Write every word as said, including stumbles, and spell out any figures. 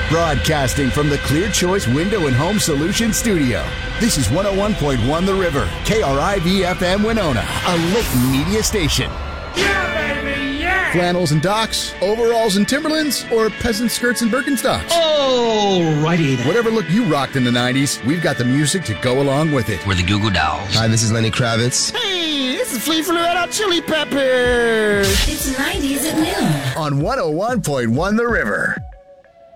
Broadcasting from the Clear Choice Window and Home Solution Studio. This is one oh one point one The River, K R I V F M Winona, a Layton media station. Yeah, baby, yeah! Flannels and docks, overalls and Timberlands, or peasant skirts and Birkenstocks. Alrighty then. Whatever look you rocked in the nineties, we've got the music to go along with it. We're the Goo Goo Dolls. Hi, this is Lenny Kravitz. Hey, this is Flea from the Red Hot Chili Peppers. It's nineties at noon. On one oh one point one The River.